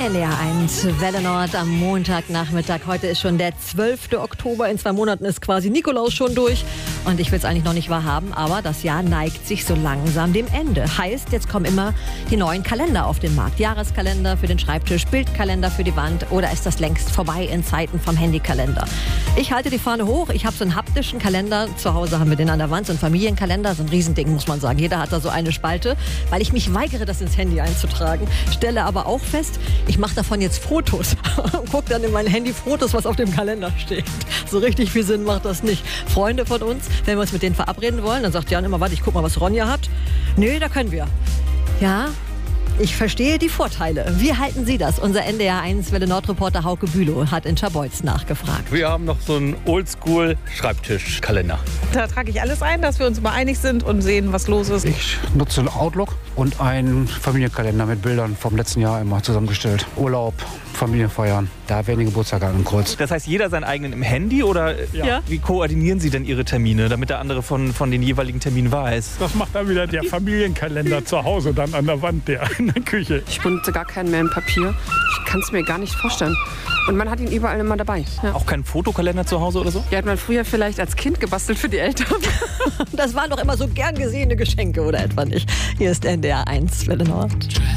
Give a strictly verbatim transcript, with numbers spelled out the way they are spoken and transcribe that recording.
N D R eins, Welle Nord am Montagnachmittag. Heute ist schon der zwölfte Oktober. In zwei Monaten ist quasi Nikolaus schon durch. Und ich will es eigentlich noch nicht wahrhaben, aber das Jahr neigt sich so langsam dem Ende. Heißt, jetzt kommen immer die neuen Kalender auf den Markt. Jahreskalender für den Schreibtisch, Bildkalender für die Wand. Oder ist das längst vorbei in Zeiten vom Handykalender? Ich halte die Fahne hoch. Ich habe so einen haptischen Kalender. Zu Hause haben wir den an der Wand. So einen Familienkalender. So ein Riesending, muss man sagen. Jeder hat da so eine Spalte. Weil ich mich weigere, das ins Handy einzutragen. Stelle aber auch fest, ich mache davon jetzt Fotos und gucke dann in mein Handy Fotos, was auf dem Kalender steht. So richtig viel Sinn macht das nicht. Freunde von uns, wenn wir uns mit denen verabreden wollen, dann sagt Jan immer, warte, ich guck mal, was Ronja hat. Nee, da können wir. Ja, ich verstehe die Vorteile. Wie halten Sie das? Unser N D R eins Welle Nord-Reporter Hauke Bülow hat in Scharbeutz nachgefragt. Wir haben noch so einen Oldschool-Schreibtischkalender. Da trage ich alles ein, dass wir uns immer einig sind und sehen, was los ist. Ich nutze einen Outlook und einen Familienkalender mit Bildern vom letzten Jahr immer zusammengestellt. Urlaub, Familienfeiern, da werden die Geburtstage angekreuzt. Das heißt, jeder seinen eigenen im Handy oder Ja. wie koordinieren Sie denn Ihre Termine, damit der andere von, von den jeweiligen Terminen weiß? Das macht dann wieder der Familienkalender zu Hause, dann an der Wand, der in der Küche. Ich benutze gar keinen mehr in Papier. Ich kann es mir gar nicht vorstellen. Und man hat ihn überall immer dabei. Ja. Auch keinen Fotokalender zu Hause oder so? Die hat man früher vielleicht als Kind gebastelt für die Eltern. Das waren doch immer so gern gesehene Geschenke, oder etwa nicht? Hier ist N D R eins Welle Nord.